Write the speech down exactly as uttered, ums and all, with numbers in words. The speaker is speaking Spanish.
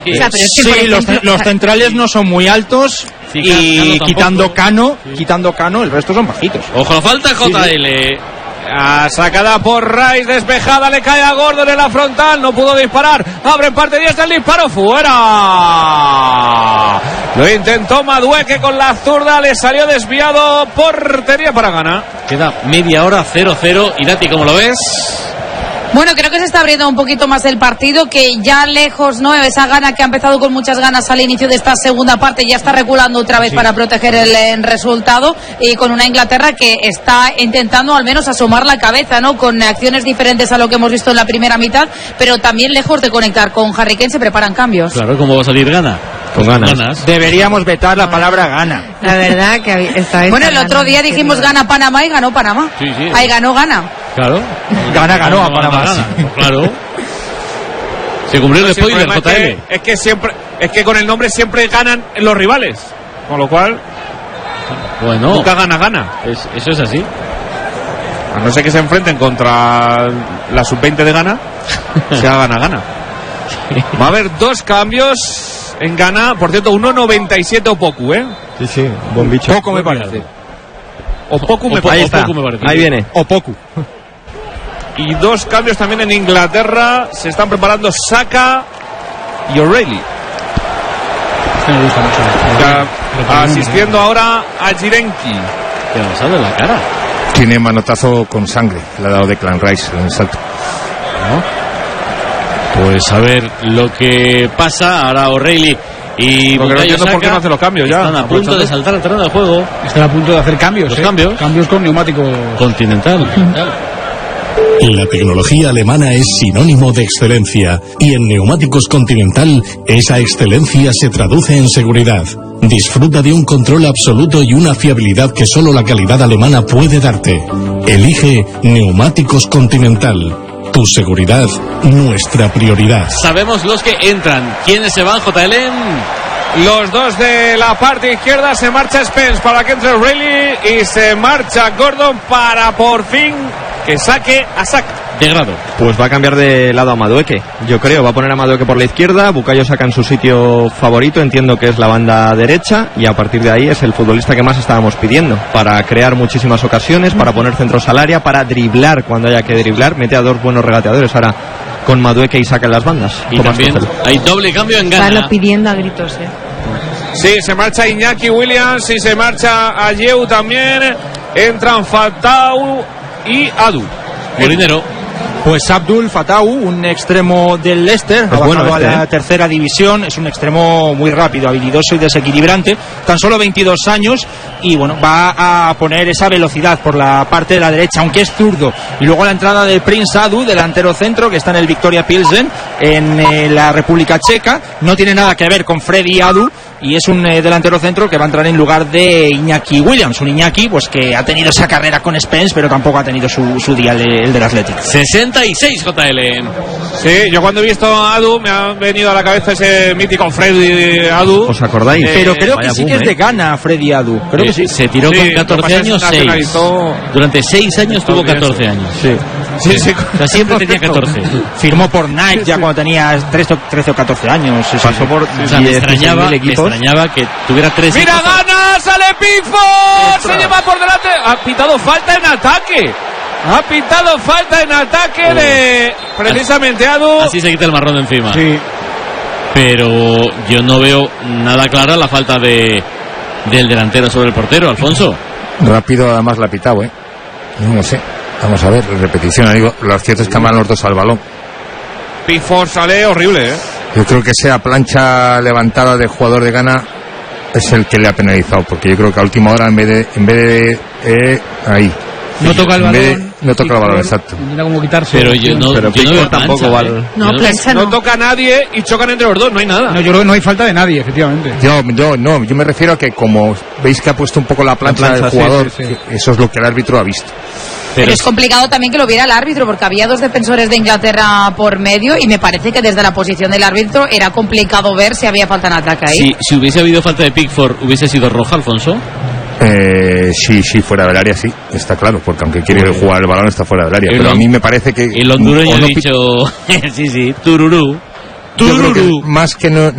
O sea, pero es que, sí, ejemplo, los, los centrales no son muy altos sí, y Cano quitando Cano, sí. quitando Cano, el resto son bajitos. Ojo, falta J L. Sí, sí. Ah, sacada por Rice, despejada, le cae a Gordon en la frontal, no pudo disparar, abre en parte diez del disparo, fuera. Lo intentó Madueque con la zurda, le salió desviado, portería para Ghana. Queda media hora, cero cero. Irati, ¿cómo lo ves? Bueno, creo que se está abriendo un poquito más el partido, que ya lejos, ¿no? Esa Ghana que ha empezado con muchas ganas al inicio de esta segunda parte ya está reculando otra vez sí. para proteger el, el resultado, y con una Inglaterra que está intentando al menos asomar la cabeza, ¿no? Con acciones diferentes a lo que hemos visto en la primera mitad, pero también lejos de conectar. Con Harry Kane se preparan cambios. Claro, ¿cómo va a salir Ghana? Con ganas. ganas. Deberíamos vetar la palabra gana. La verdad que está bueno, el otro día dijimos gana Panamá y ganó Panamá. Sí, sí. Ahí ganó Ghana. Claro. Gana, ganó a Panamá. Gana. Claro. Se cumplió el spoiler, J L. Es que, es que siempre, es que con el nombre siempre ganan los rivales. Con lo cual, bueno, nunca gana, gana. Es, eso es así. A no ser que se enfrenten contra la sub veinte de Ghana, sea gana, gana. Va a haber dos cambios en Ghana. Por cierto, uno noventa y siete Opoku, ¿eh? Sí, sí, buen bicho. Poco me parece. Opoku me, Opoku, ahí está. me parece. Ahí viene. Opoku. Y dos cambios también en Inglaterra. Se están preparando Saka y O'Reilly. Este me gusta mucho. Ya, asistiendo ahora a Jirenki. ¿Qué ha pasado en la cara? Tiene manotazo con sangre. Le ha dado Declan Rice en el salto. ¿No? Pues a ver lo que pasa. Ahora O'Reilly y Porque no entiendo por qué no hace los cambios ya. Están a punto de saltar al terreno de juego. Están a punto de hacer cambios. Los ¿eh? cambios. Cambios con neumáticos. Continental. La tecnología alemana es sinónimo de excelencia y en Neumáticos Continental esa excelencia se traduce en seguridad. Disfruta de un control absoluto y una fiabilidad que solo la calidad alemana puede darte. Elige Neumáticos Continental. Tu seguridad, nuestra prioridad. Sabemos los que entran. ¿Quiénes se van, J L? Los dos de la parte izquierda. Se marcha Spence para que entre O'Reilly y se marcha Gordon para por fin que saque a Saka. De grado. Pues va a cambiar de lado a Madueque, yo creo. Va a poner a Madueque por la izquierda. Bukayo Saka en su sitio favorito, entiendo que es la banda derecha, y a partir de ahí es el futbolista que más estábamos pidiendo, para crear muchísimas ocasiones, para poner centros al área, para driblar cuando haya que driblar. Mete a dos buenos regateadores ahora con Madueke y Saka en las bandas. Y también hay doble cambio en Ghana. Están pidiendo a gritos, eh. Sí, se marcha Iñaki Williams y se marcha Ayew también. Entran Fatau y Adu. Molinero. Pues Abdul Fatau, un extremo del Leicester, ha bajado a la tercera división, es un extremo muy rápido, habilidoso y desequilibrante, tan solo veintidós años, y bueno, va a poner esa velocidad por la parte de la derecha, aunque es zurdo. Y luego la entrada del Prince Adu, delantero centro, que está en el Victoria Pilsen, en eh, la República Checa, no tiene nada que ver con Freddy Adu, y es un eh, delantero centro que va a entrar en lugar de Iñaki Williams, un Iñaki pues que ha tenido esa carrera con Spence, pero tampoco ha tenido su, su día el, el del Athletic. sesenta y seis J L. Sí, yo cuando he visto a Adu me ha venido a la cabeza ese mítico Freddy Adu. ¿Os acordáis? Eh, pero creo que sí boom, que es de Ghana, Freddy Adu. Creo eh, que sí. Se tiró sí, con catorce años, seis. Durante seis años tuvo catorce años. Sí. Sí, sí. O sea, siempre tenía catorce. Firmó por Nike ya cuando tenía trece o catorce años. Sí, Pasó por o sea, me extrañaba, me extrañaba que tuviera tres. ¡Mira, gana! ¡Sale Pickford! Se lleva por delante. Ha pitado falta en ataque. Ha pitado falta en ataque oh. de precisamente Adu. Así se quita el marrón de encima. Sí. Pero yo no veo nada clara la falta de del delantero sobre el portero, Alfonso. Rápido además la ha pitado, ¿eh? No sé. Vamos a ver, repetición. Digo, lo cierto es que aman los dos al balón. Pickford sale horrible, ¿eh? Yo creo que sea plancha levantada del jugador de Ghana es el que le ha penalizado, porque yo creo que a última hora en vez de en vez de eh, ahí no toca el balón, de, no toca el balón, exacto. Mira cómo quitarse. Pero yo no, pero yo no veo tampoco plancha, vale. ¿eh? No, plancha no. No toca a nadie y chocan entre los dos, no hay nada. No, yo creo que no hay falta de nadie, efectivamente. Yo, yo no, yo me refiero a que como veis que ha puesto un poco la plancha, la plancha del jugador, sí, sí, sí. Eso es lo que el árbitro ha visto. Pero, pero es complicado también que lo viera el árbitro, porque había dos defensores de Inglaterra por medio y me parece que desde la posición del árbitro era complicado ver si había falta en ataque ahí. Sí, si hubiese habido falta de Pickford, ¿hubiese sido roja, Alfonso? Eh, sí, sí, fuera del área, sí, está claro, porque aunque quiere bueno. jugar el balón está fuera del área, el pero a mí me parece que... El hondureño no ha dicho, sí, sí, tururú, tururú. Más que no,